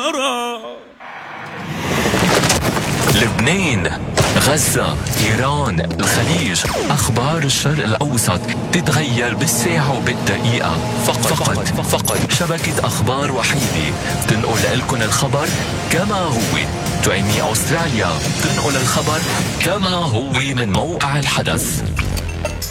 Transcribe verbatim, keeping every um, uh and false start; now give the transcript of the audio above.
نرى. لبنان، غزة، إيران، الخليج، أخبار الشرق الأوسط تتغير بالساعة وبالدقيقة. فقط فقط, فقط شبكة أخبار وحيدة تنقل لكم الخبر كما هو. تايمي أستراليا تنقل الخبر كما هو من موقع الحدث.